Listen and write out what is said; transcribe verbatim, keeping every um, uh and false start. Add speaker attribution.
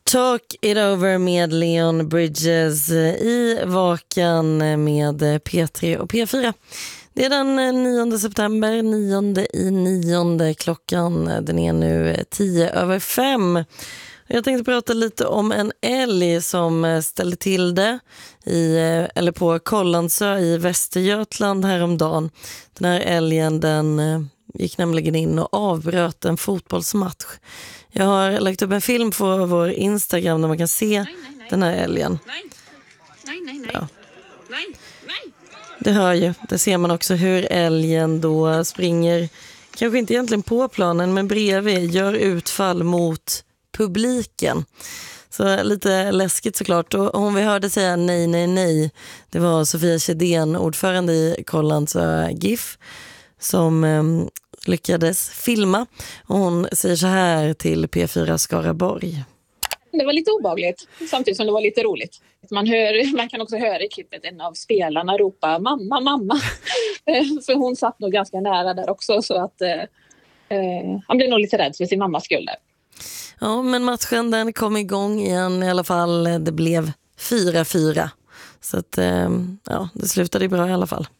Speaker 1: Talk it over med Leon Bridges i Vakan med P tre och P fyra. Det är den nionde september, nionde i nionde klockan. Den är nu tio över fem. Jag tänkte prata lite om en älg som ställde till det i, eller på Kållandsö i Västergötland häromdagen. Den här älgen den gick nämligen in och avbröt en fotbollsmatch. Jag har lagt upp en film på vår Instagram där man kan se nej, nej, nej. den här älgen. Nej, nej, nej, nej. Ja. nej, nej. Det hör ju. Där ser man också hur älgen då springer, kanske inte egentligen på planen, men bredvid, gör utfall mot publiken. Så lite läskigt såklart. Och hon vi hörde säga nej, nej, nej. Det var Sofia Kedén, ordförande i Kållandsö GIF, som eh, lyckades filma. Och hon säger så här till P fyra Skaraborg.
Speaker 2: Det var lite obehagligt, samtidigt som det var lite roligt. Man, hör, man kan också höra i klippet en av spelarna ropa mamma, mamma. Så hon satt nog ganska nära där också, så att eh, han blev nog lite rädd för sin mammas skull där.
Speaker 1: Ja, men matchen den kom igång igen i alla fall. Det blev fyra fyra. Så att, eh, ja, det slutade bra i alla fall.